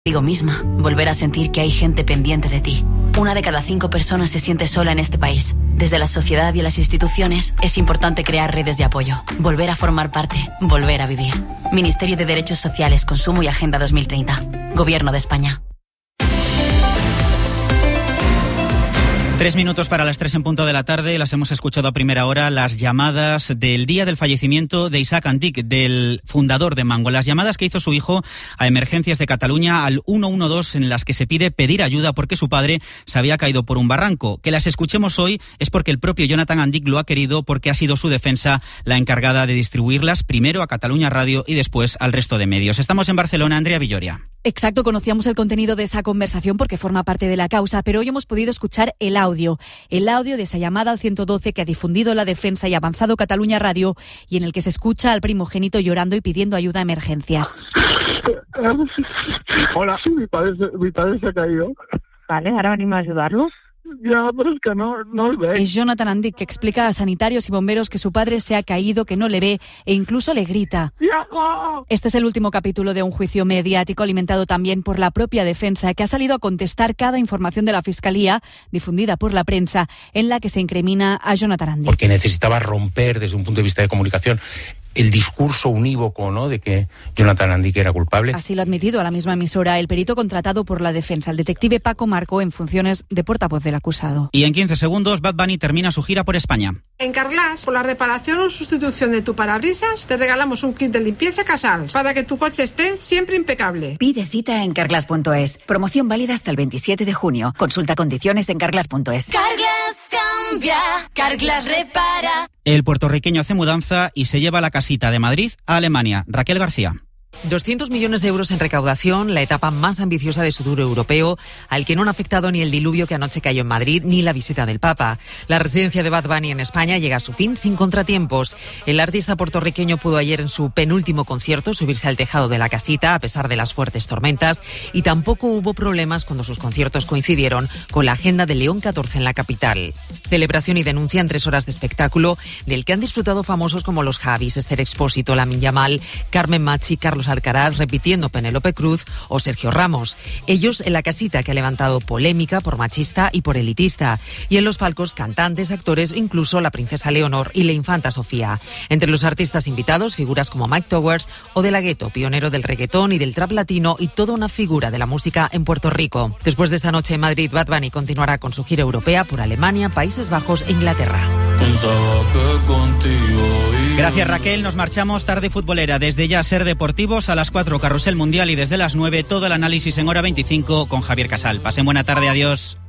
Digo misma, volver a sentir que hay gente pendiente de ti. 1 de cada 5 personas se siente sola en este país. Desde la sociedad y las instituciones es importante crear redes de apoyo. Volver a formar parte, volver a vivir. Ministerio de Derechos Sociales, Consumo y Agenda 2030. Gobierno de España. 3 minutos para las 3 en punto de la tarde. Las hemos escuchado a primera hora, las llamadas del día del fallecimiento de Isaac Andic, del fundador de Mango. Las llamadas que hizo su hijo a Emergencias de Cataluña al 112, en las que se pide pedir ayuda porque su padre se había caído por un barranco. Que las escuchemos hoy es porque el propio Jonathan Andic lo ha querido, porque ha sido su defensa la encargada de distribuirlas, primero a Cataluña Radio y después al resto de medios. Estamos en Barcelona, Andrea Villoria. Exacto, conocíamos el contenido de esa conversación porque forma parte de la causa, pero hoy hemos podido escuchar el audio de esa llamada al 112 que ha difundido la defensa y Avanzado Cataluña Radio, y en el que se escucha al primogénito llorando y pidiendo ayuda a Emergencias. Hola, sí, mi padre se ha caído. Vale, ahora venimos a ayudarlo. Ya, pero es que no le ve. Es Jonathan Andic, que explica a sanitarios y bomberos que su padre se ha caído, que no le ve e incluso le grita. ¡Yago! Este es el último capítulo de un juicio mediático alimentado también por la propia defensa, que ha salido a contestar cada información de la Fiscalía difundida por la prensa en la que se incrimina a Jonathan Andic. Porque necesitaba romper desde un punto de vista de comunicación el discurso unívoco, ¿no?, de que Jonathan Andic era culpable. Así lo ha admitido a la misma emisora el perito contratado por la defensa, el detective Paco Marco, en funciones de portavoz del acusado. Y en 15 segundos, Bad Bunny termina su gira por España. En Carglass, por la reparación o sustitución de tu parabrisas, te regalamos un kit de limpieza Casals para que tu coche esté siempre impecable. Pide cita en carglass.es. Promoción válida hasta el 27 de junio. Consulta condiciones en carglass.es. Carglass cambia, Carglass repara. El puertorriqueño hace mudanza y se lleva la casita de Madrid a Alemania. Raquel García. 200 millones de euros en recaudación, la etapa más ambiciosa de su tour europeo, al que no han afectado ni el diluvio que anoche cayó en Madrid ni la visita del Papa. La residencia de Bad Bunny en España llega a su fin sin contratiempos. El artista puertorriqueño pudo ayer en su penúltimo concierto subirse al tejado de la casita a pesar de las fuertes tormentas, y tampoco hubo problemas cuando sus conciertos coincidieron con la agenda de León XIV en la capital. Celebración y denuncia en 3 horas de espectáculo del que han disfrutado famosos como los Javis, Esther Expósito, Lamine Yamal, Carmen Machi, Carlos Alcaraz repitiendo Penélope Cruz o Sergio Ramos. Ellos en la casita, que ha levantado polémica por machista y por elitista. Y en los palcos cantantes, actores o incluso la princesa Leonor y la infanta Sofía. Entre los artistas invitados, figuras como Mike Towers o De La Ghetto, pionero del reggaetón y del trap latino y toda una figura de la música en Puerto Rico. Después de esta noche en Madrid, Bad Bunny continuará con su gira europea por Alemania, Países Bajos e Inglaterra. Gracias, Raquel. Nos marchamos. Tarde futbolera. Desde ya Ser Deportivos, a las 4 Carrusel Mundial y desde las 9 todo el análisis en Hora 25 con Javier Casal. Pasen buena tarde. Adiós.